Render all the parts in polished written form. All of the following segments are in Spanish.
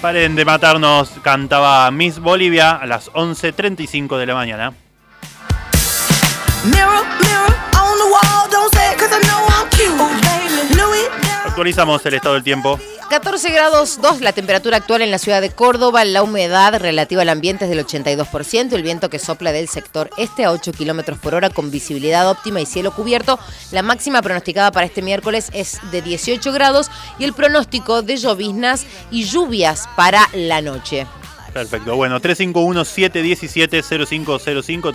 Paren de matarnos, cantaba Miss Bolivia a las 11:35 de la mañana. Actualizamos el estado del tiempo. 14 grados 2 la temperatura actual en la ciudad de Córdoba, la humedad relativa al ambiente es del 82%, el viento que sopla del sector este a 8 kilómetros por hora con visibilidad óptima y cielo cubierto. La máxima pronosticada para este miércoles es de 18 grados y el pronóstico de lloviznas y lluvias para la noche. Perfecto, bueno, 351-717-0505,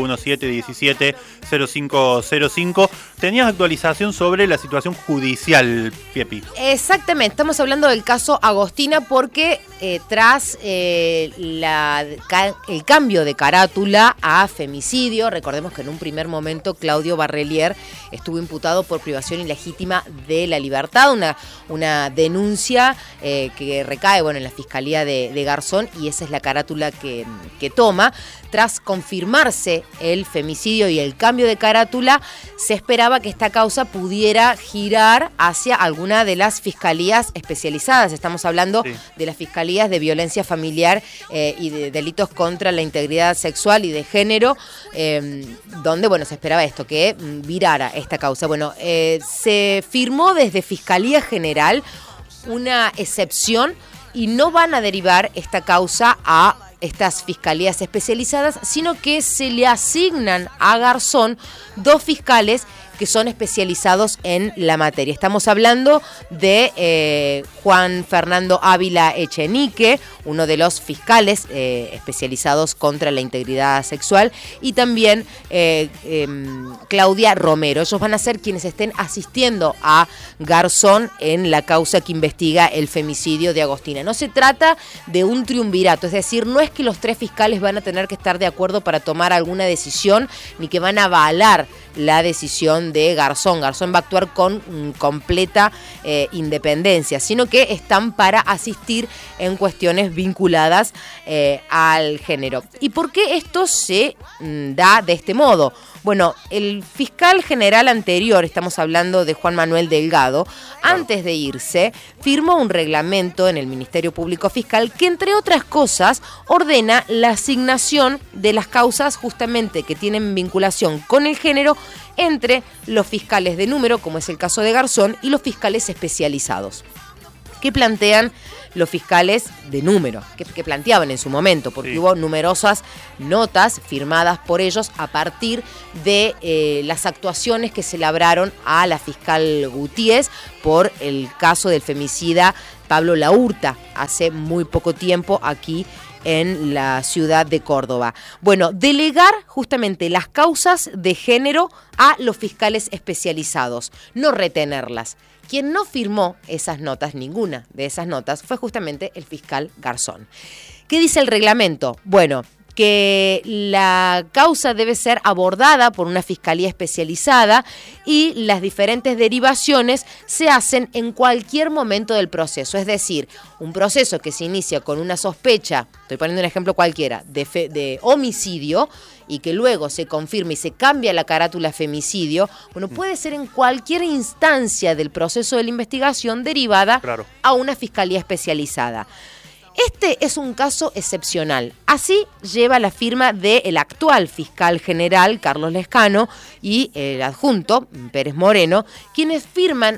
351-717-0505. Tenías actualización sobre la situación judicial, Piepi. Exactamente, estamos hablando del caso Agostina porque tras el cambio de carátula a femicidio, recordemos que en un primer momento Claudio Barrelier estuvo imputado por privación ilegítima de la libertad, una denuncia que recae en la Fiscalía de Garzón, y esa es la carátula que toma. Tras confirmarse el femicidio y el cambio de carátula, se esperaba que esta causa pudiera girar hacia alguna de las fiscalías especializadas. Estamos hablando de las fiscalías de violencia familiar y de delitos contra la integridad sexual y de género, donde se esperaba esto, que virara esta causa. Se firmó desde Fiscalía General una excepción y no van a derivar esta causa a estas fiscalías especializadas, sino que se le asignan a Garzón 2 fiscales que son especializados en la materia. Estamos hablando de Juan Fernando Ávila Echenique, uno de los fiscales especializados contra la integridad sexual, y también Claudia Romero. Ellos van a ser quienes estén asistiendo a Garzón en la causa que investiga el femicidio de Agostina. No se trata de un triunvirato, es decir, no es que los 3 fiscales van a tener que estar de acuerdo para tomar alguna decisión, ni que van a avalar la decisión de Garzón. Garzón va a actuar con completa independencia, sino que están para asistir en cuestiones vinculadas al género. ¿Y por qué esto se da de este modo? El fiscal general anterior, estamos hablando de Juan Manuel Delgado, antes de irse, firmó un reglamento en el Ministerio Público Fiscal que, entre otras cosas, ordena la asignación de las causas justamente que tienen vinculación con el género entre los fiscales de número, como es el caso de Garzón, y los fiscales especializados. ¿Qué plantean los fiscales de número? ¿Qué planteaban en su momento? Porque hubo numerosas notas firmadas por ellos a partir de las actuaciones que se labraron a la fiscal Gutiérrez por el caso del femicida Pablo Laurta hace muy poco tiempo aquí en la ciudad de Córdoba. Delegar justamente las causas de género a los fiscales especializados, no retenerlas. Quien no firmó esas notas, ninguna de esas notas, fue justamente el fiscal Garzón. ¿Qué dice el reglamento? Que la causa debe ser abordada por una fiscalía especializada y las diferentes derivaciones se hacen en cualquier momento del proceso. Es decir, un proceso que se inicia con una sospecha, estoy poniendo un ejemplo cualquiera, de homicidio, y que luego se confirma y se cambia la carátula femicidio, puede ser en cualquier instancia del proceso de la investigación derivada a una fiscalía especializada. Este es un caso excepcional. Así lleva la firma del actual fiscal general, Carlos Lescano, y el adjunto, Pérez Moreno, quienes firman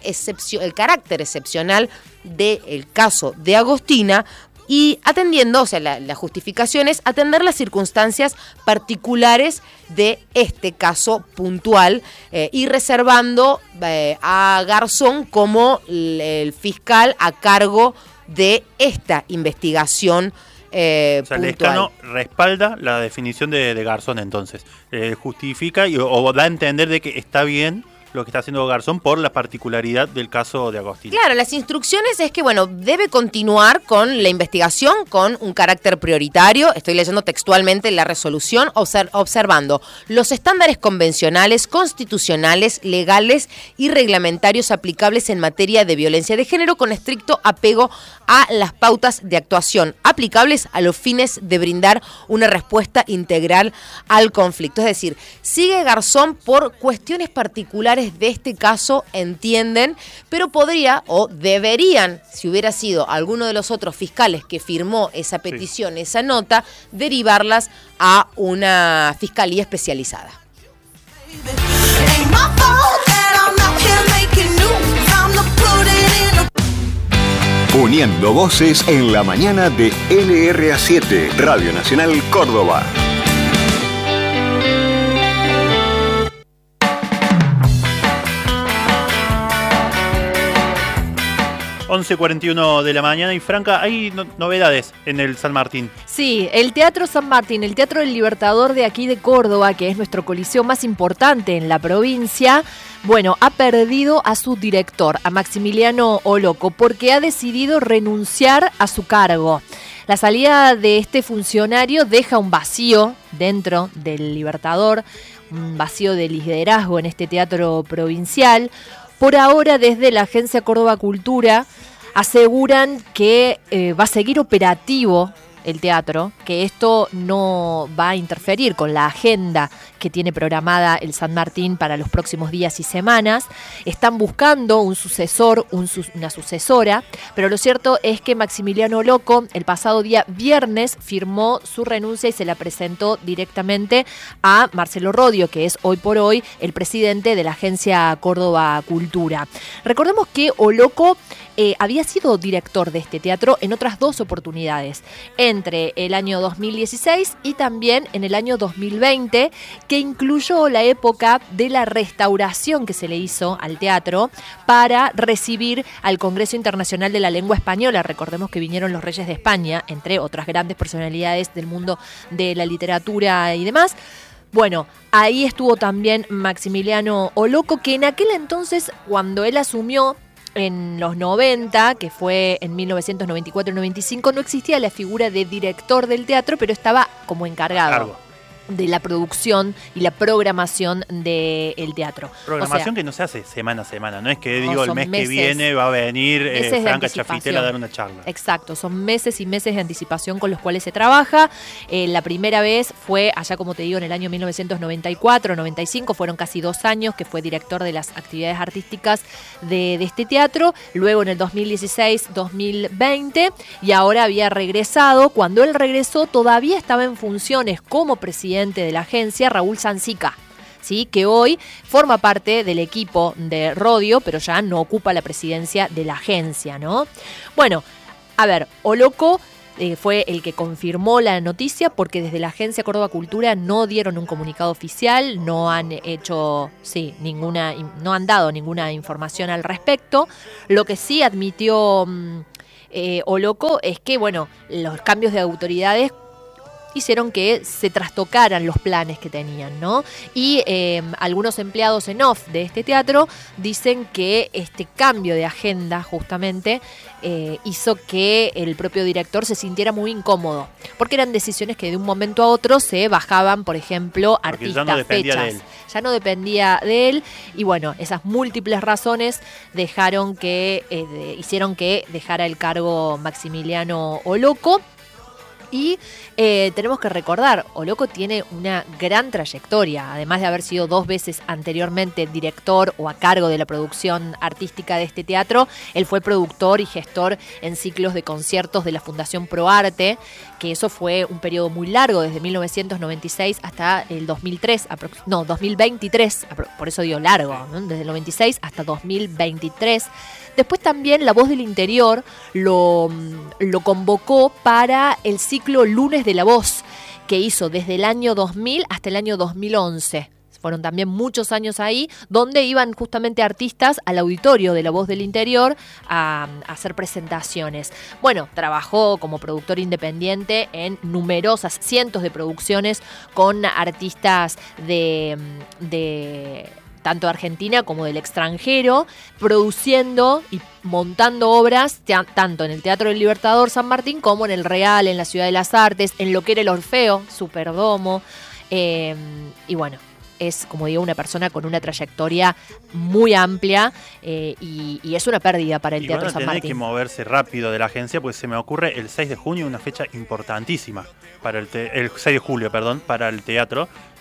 el carácter excepcional del caso de Agostina, y atendiendo, la justificación es atender las circunstancias particulares de este caso puntual y reservando a Garzón como el fiscal a cargo de esta investigación puntual. Lescano respalda la definición de Garzón, entonces. Justifica o da a entender de que está bien lo que está haciendo Garzón por la particularidad del caso de Agostina. Claro, las instrucciones es que, debe continuar con la investigación con un carácter prioritario. Estoy leyendo textualmente la resolución, observando los estándares convencionales, constitucionales, legales y reglamentarios aplicables en materia de violencia de género, con estricto apego a las pautas de actuación aplicables a los fines de brindar una respuesta integral al conflicto. Es decir, sigue Garzón por cuestiones particulares autoridades de este caso entienden, pero podría o deberían, si hubiera sido alguno de los otros fiscales que firmó esa petición, esa nota, derivarlas a una fiscalía especializada. Uniendo voces en la mañana de LRA7, Radio Nacional Córdoba. ...11:41 de la mañana y Franca, hay novedades en el San Martín. Sí, el Teatro San Martín, el Teatro del Libertador de aquí de Córdoba, que es nuestro coliseo más importante en la provincia, bueno, ha perdido a su director, a Maximiliano Oloco, porque ha decidido renunciar a su cargo. La salida de este funcionario deja un vacío dentro del Libertador, un vacío de liderazgo en este teatro provincial. Por ahora, desde la Agencia Córdoba Cultura, aseguran que va a seguir operativo el teatro, que esto no va a interferir con la agenda que tiene programada el San Martín para los próximos días y semanas. Están buscando un sucesor, una sucesora, pero lo cierto es que Maximiliano Oloco el pasado día viernes firmó su renuncia y se la presentó directamente a Marcelo Rodio, que es hoy por hoy el presidente de la Agencia Córdoba Cultura. Recordemos que Oloco había sido director de este teatro en otras dos oportunidades, entre el año 2016 y también en el año 2020, que incluyó la época de la restauración que se le hizo al teatro para recibir al Congreso Internacional de la Lengua Española. Recordemos que vinieron los reyes de España, entre otras grandes personalidades del mundo de la literatura y demás. Bueno, ahí estuvo también Maximiliano Oloco, que en aquel entonces, cuando él asumió en los 90, que fue en 1994-95, no existía la figura de director del teatro, pero estaba como encargado de la producción y la programación del teatro. Programación que no se hace semana a semana, no es que digo el mes que viene va a venir Franca Chafitela a dar una charla. Exacto, son meses y meses de anticipación con los cuales se trabaja. La primera vez fue allá, como te digo, en el año 1994-95, fueron casi 2 años que fue director de las actividades artísticas de este teatro, luego en el 2016-2020 y ahora había regresado. Cuando él regresó todavía estaba en funciones como presidente de la agencia, Raúl Sancica, ¿sí? Que hoy forma parte del equipo de Rodio, pero ya no ocupa la presidencia de la agencia, ¿no? Bueno, a ver, Oloco fue el que confirmó la noticia, porque desde la Agencia Córdoba Cultura no dieron un comunicado oficial, no han hecho, no han dado ninguna información al respecto. Lo que sí admitió Oloco es que, bueno, los cambios de autoridades hicieron que se trastocaran los planes que tenían, ¿no? Y algunos empleados en off de este teatro dicen que este cambio de agenda justamente hizo que el propio director se sintiera muy incómodo, porque eran decisiones que de un momento a otro se bajaban, por ejemplo, artistas, fechas. Ya no dependía de él, y bueno, esas múltiples razones hicieron que dejara el cargo Maximiliano Oloco. Y tenemos que recordar, Oloco tiene una gran trayectoria, además de haber sido 2 veces anteriormente director o a cargo de la producción artística de este teatro. Él fue productor y gestor en ciclos de conciertos de la Fundación ProArte, que eso fue un periodo muy largo, desde 1996 hasta el 2023, por eso digo largo, ¿no? Desde el 96 hasta 2023. Después también La Voz del Interior lo convocó para el ciclo Lunes de la Voz, que hizo desde el año 2000 hasta el año 2011. Fueron también muchos años ahí, donde iban justamente artistas al auditorio de La Voz del Interior a hacer presentaciones. Bueno, trabajó como productor independiente en numerosas, cientos de producciones con artistas de tanto de Argentina como del extranjero, produciendo y montando obras tanto en el Teatro del Libertador San Martín como en el Real, en la Ciudad de las Artes, en lo que era el Orfeo, Superdomo, y bueno, es, como digo, una persona con una trayectoria muy amplia y es una pérdida para el Teatro San Martín. Tiene que moverse rápido de la agencia, pues se me ocurre el 6 de junio, una fecha importantísima para el 6 de julio, perdón, para el teatro,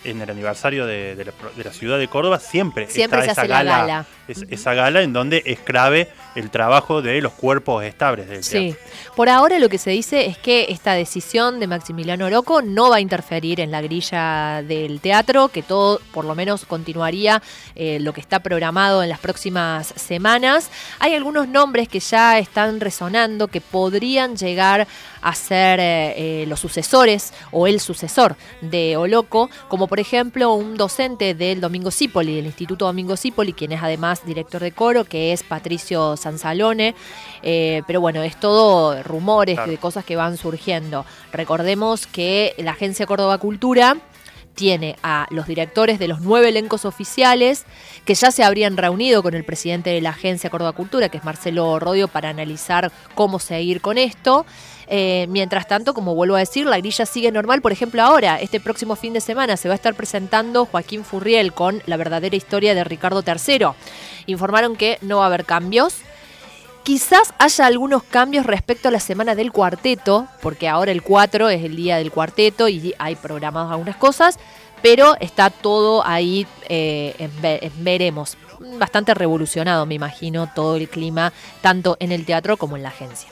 en el aniversario de la ciudad de Córdoba siempre se está hace esa la gala, gala. Esa gala en donde es clave el trabajo de los cuerpos estables del teatro. Sí, por ahora lo que se dice es que esta decisión de Maximiliano Oroco no va a interferir en la grilla del teatro, que todo por lo menos continuaría lo que está programado en las próximas semanas. Hay algunos nombres que ya están resonando que podrían llegar a ser los sucesores o el sucesor de Oloco, como por ejemplo un docente del Domingo Cipoli, del Instituto Domingo Cipoli, quien es además director de coro, que es Patricio Sansalone, pero bueno, es todo rumores, claro, de cosas que van surgiendo. Recordemos que la Agencia Córdoba Cultura tiene a los directores de los 9 elencos oficiales que ya se habrían reunido con el presidente de la Agencia Córdoba Cultura, que es Marcelo Rodio, para analizar cómo seguir con esto. Mientras tanto, como vuelvo a decir, la grilla sigue normal. Por ejemplo, ahora, este próximo fin de semana, se va a estar presentando Joaquín Furriel con La verdadera historia de Ricardo III. Informaron que no va a haber cambios. Quizás haya algunos cambios respecto a la semana del cuarteto, porque ahora el 4 es el día del cuarteto y hay programadas algunas cosas, pero está todo ahí en veremos. Bastante revolucionado, me imagino, todo el clima, tanto en el teatro como en la agencia.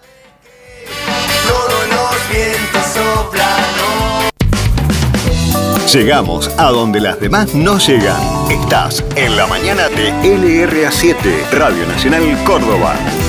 Todos los vientos soplan. Llegamos a donde las demás no llegan. Estás en la mañana de LRA7, Radio Nacional Córdoba.